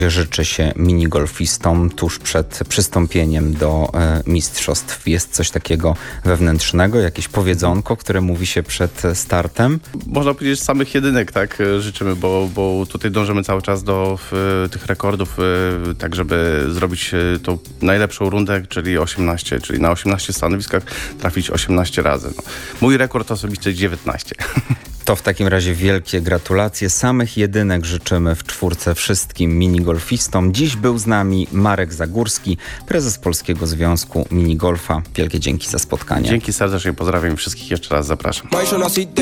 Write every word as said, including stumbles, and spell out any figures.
życzy się minigolfistom tuż przed przystąpieniem do e, mistrzostw? Jest coś takiego wewnętrznego, jakieś powiedzonko, które mówi się przed startem? Można powiedzieć samych jedynek, tak, życzymy, bo, bo tutaj dążymy cały czas do y, tych rekordów, y, tak żeby zrobić y, tą najlepszą rundę, czyli osiemnaście, czyli na osiemnaście stanowiskach trafić osiemnaście razy. No. Mój rekord osobisty dziewiętnaście. To w takim razie wielkie gratulacje. Samych jedynek życzymy w czwórce wszystkim minigolfistom. Dziś był z nami Marek Zagórski, prezes Polskiego Związku Minigolfa. Wielkie dzięki za spotkanie. Dzięki serdecznie, pozdrawiam wszystkich, jeszcze raz zapraszam.